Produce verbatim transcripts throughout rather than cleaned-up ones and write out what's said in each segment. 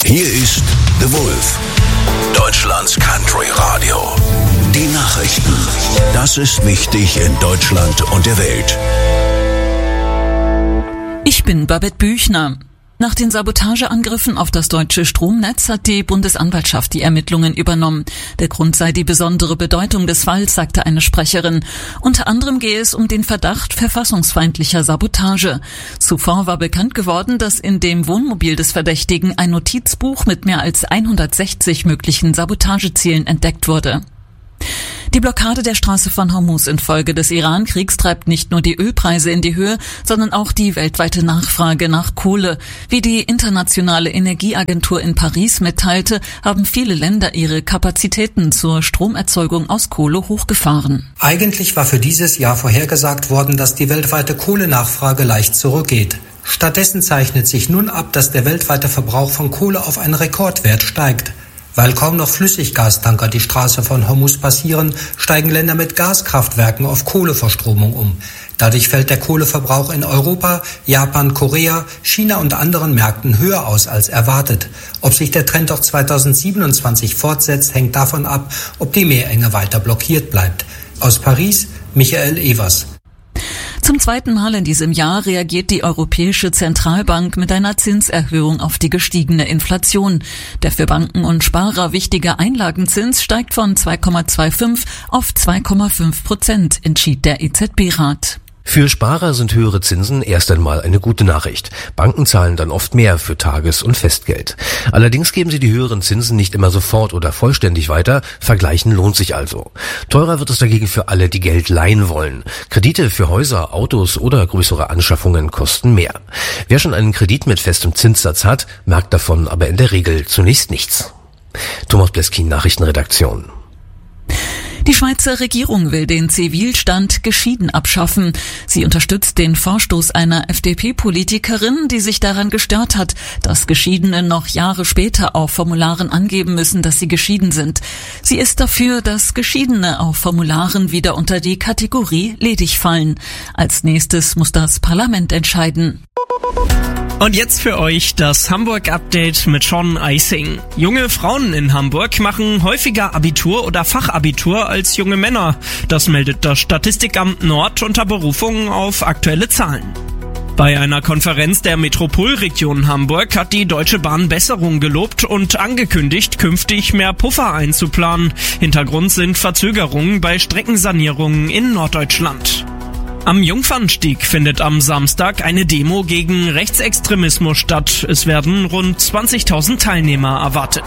Hier ist The Wolf, Deutschlands Country Radio. Die Nachrichten. Das ist wichtig in Deutschland und der Welt. Ich bin Babette Büchner. Nach den Sabotageangriffen auf das deutsche Stromnetz hat die Bundesanwaltschaft die Ermittlungen übernommen. Der Grund sei die besondere Bedeutung des Falls, sagte eine Sprecherin. Unter anderem gehe es um den Verdacht verfassungsfeindlicher Sabotage. Zuvor war bekannt geworden, dass in dem Wohnmobil des Verdächtigen ein Notizbuch mit mehr als hundertsechzig möglichen Sabotagezielen entdeckt wurde. Die Blockade der Straße von Hormuz infolge des Iran-Kriegs treibt nicht nur die Ölpreise in die Höhe, sondern auch die weltweite Nachfrage nach Kohle. Wie die Internationale Energieagentur in Paris mitteilte, haben viele Länder ihre Kapazitäten zur Stromerzeugung aus Kohle hochgefahren. Eigentlich war für dieses Jahr vorhergesagt worden, dass die weltweite Kohlenachfrage leicht zurückgeht. Stattdessen zeichnet sich nun ab, dass der weltweite Verbrauch von Kohle auf einen Rekordwert steigt. Weil kaum noch Flüssiggastanker die Straße von Hormuz passieren, steigen Länder mit Gaskraftwerken auf Kohleverstromung um. Dadurch fällt der Kohleverbrauch in Europa, Japan, Korea, China und anderen Märkten höher aus als erwartet. Ob sich der Trend auch zweitausendsiebenundzwanzig fortsetzt, hängt davon ab, ob die Meerenge weiter blockiert bleibt. Aus Paris, Michael Evers. Zum zweiten Mal in diesem Jahr reagiert die Europäische Zentralbank mit einer Zinserhöhung auf die gestiegene Inflation. Der für Banken und Sparer wichtige Einlagenzins steigt von zwei Komma fünfundzwanzig auf zwei Komma fünf Prozent, entschied der E Z B-Rat. Für Sparer sind höhere Zinsen erst einmal eine gute Nachricht. Banken zahlen dann oft mehr für Tages- und Festgeld. Allerdings geben sie die höheren Zinsen nicht immer sofort oder vollständig weiter. Vergleichen lohnt sich also. Teurer wird es dagegen für alle, die Geld leihen wollen. Kredite für Häuser, Autos oder größere Anschaffungen kosten mehr. Wer schon einen Kredit mit festem Zinssatz hat, merkt davon aber in der Regel zunächst nichts. Thomas Bleskin, Nachrichtenredaktion. Die Schweizer Regierung will den Zivilstand geschieden abschaffen. Sie unterstützt den Vorstoß einer F D P-Politikerin, die sich daran gestört hat, dass Geschiedene noch Jahre später auf Formularen angeben müssen, dass sie geschieden sind. Sie ist dafür, dass Geschiedene auf Formularen wieder unter die Kategorie ledig fallen. Als nächstes muss das Parlament entscheiden. Und jetzt für euch das Hamburg-Update mit Sean Eising. Junge Frauen in Hamburg machen häufiger Abitur oder Fachabitur als junge Männer. Das meldet das Statistikamt Nord unter Berufung auf aktuelle Zahlen. Bei einer Konferenz der Metropolregion Hamburg hat die Deutsche Bahn Besserung gelobt und angekündigt, künftig mehr Puffer einzuplanen. Hintergrund sind Verzögerungen bei Streckensanierungen in Norddeutschland. Am Jungfernstieg findet am Samstag eine Demo gegen Rechtsextremismus statt. Es werden rund zwanzigtausend Teilnehmer erwartet.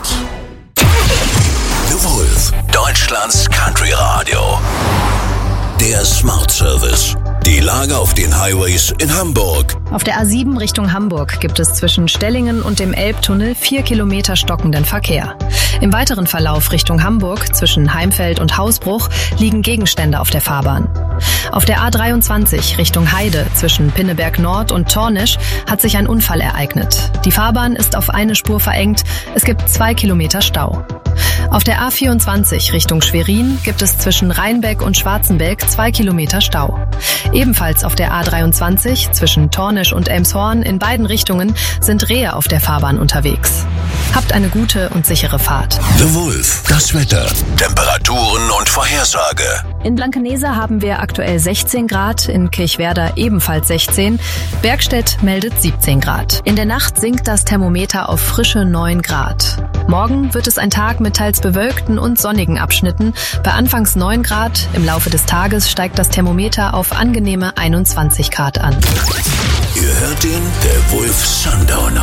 The Wolf, Deutschlands Country Radio. Der Smart Service. Die Lage auf den Highways in Hamburg. Auf der A sieben Richtung Hamburg gibt es zwischen Stellingen und dem Elbtunnel vier Kilometer stockenden Verkehr. Im weiteren Verlauf Richtung Hamburg zwischen Heimfeld und Hausbruch liegen Gegenstände auf der Fahrbahn. Auf der A dreiundzwanzig Richtung Heide zwischen Pinneberg Nord und Tornisch hat sich ein Unfall ereignet. Die Fahrbahn ist auf eine Spur verengt. Es gibt zwei Kilometer Stau. Auf der A vierundzwanzig Richtung Schwerin gibt es zwischen Rheinbeck und Schwarzenberg zwei Kilometer Stau. Ebenfalls auf der A dreiundzwanzig zwischen Tornisch und Elmshorn in beiden Richtungen sind Rehe auf der Fahrbahn unterwegs. Habt eine gute und sichere Fahrt. The Wolf, das Wetter, Temperaturen und Vorhersage. In Blankenese haben wir aktuell sechzehn Grad, in Kirchwerder ebenfalls sechzehn, Bergstedt meldet siebzehn Grad. In der Nacht sinkt das Thermometer auf frische neun Grad. Morgen wird es ein Tag mit teils bewölkten und sonnigen Abschnitten. Bei anfangs neun Grad, im Laufe des Tages steigt das Thermometer auf angenehme einundzwanzig Grad an. Ihr hört den The Wolf Sundowner.